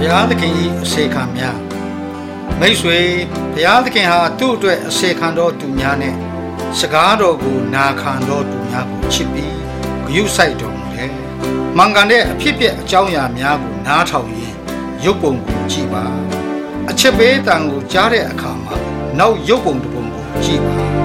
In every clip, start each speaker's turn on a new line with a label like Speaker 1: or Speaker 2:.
Speaker 1: ရားသခင်၏အစေခံများမိတ်ဆွေဘုရားသခင်ဟာသူ့အတွက်အစေခံတော်သူများနဲ့စကားတော်ကိုနာခံတော်သူများကိုချစ်ပြီးဂရုစိုက်တော်မူတယ်။မှန်ကန်တဲ့အဖြစ်ပြက်အကြောင်းအရာများကိုနားထောင်ရင်ရုပ်ပုံကိုကြည့်ပါ။အချက်ပေးတန်ကိုကြားတဲ့အခါမှာနောက်ရုပ်ပုံတစ်ပုံကိုကြည့်ပါ။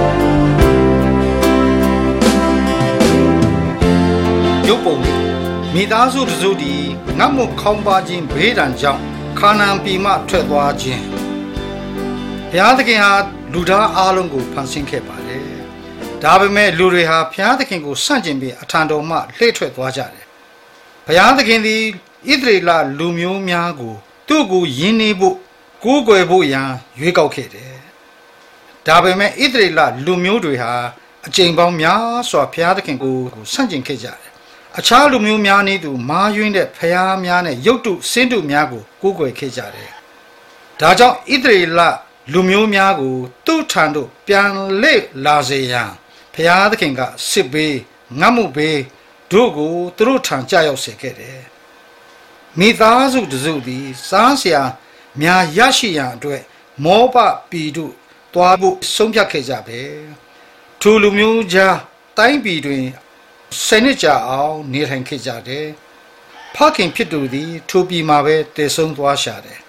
Speaker 1: ရုပ်ပုံမိသားစုတစုတည်းငတ်မွတ်ခေါင်းပါခြင်းဘေးဒဏ်ကြောင့်ခါနာန်ပြည်မှထွက်သွားခြင်းဘုရားသခင်ဟာလူသားအလုံးကိုဖန်ဆင်းခဲ့ပါတယ်။ဒါပေမဲ့လူတွေဟာဘုရားသခင်ကိုဆန့်ကျင်ပြီးအထံတော်မှလှည့်ထွက်သွားကြတယ်။ဘုရားသခင်သည်ဣသရေလလူမျိုးများကိုသူ့ကိုယဉ်နေဖို့ကိုးကွယ်ဖို့ရန်ရွေးကောက်ခဲ့တယ်။ဒါပေမဲ့ဣသရေလလူမျိုးတွေဟာအကြိမ်ပေါင်းများစွာဘုရားသခင်ကိုဆန့်ကျင်ခဲ့ကြတယ်။အခြားလူမျိုးများနည်းတူမာယွင်းတဲ့ဖျားများနဲ့ရုပ်တုစင်းတုများကိုကိုးကွယ်ခဲ့ကြတယ်။ဒါကြောင့်ဣသရေလလူမျိုးများကိုသူ့ထံသို့ပြန်လေလာစေရန်ဘုရားသခင်ကစစ်ဘေးငတ်မှုဘေးတို့ကိုသူတို့ထံကြောက်စေခဲ့တယ်။မိသားစုတစုသည်စားစရာများရရှိရန်အတွက်မောဘပြည်သို့သွားဖို့ဆုံးဖြတ်ခဲ့ကြပဲ။ထိုလူမျိုးကြားတိုင်းပြည်တွင်ဆယ်နှစ်ကြာအောင်နေထိုင်ခဲ့ကြတယ်။ဖခင်ဖြစ်သူသည်ထိုပြည်မှာပဲတည်ဆုံသွားရှာတယ်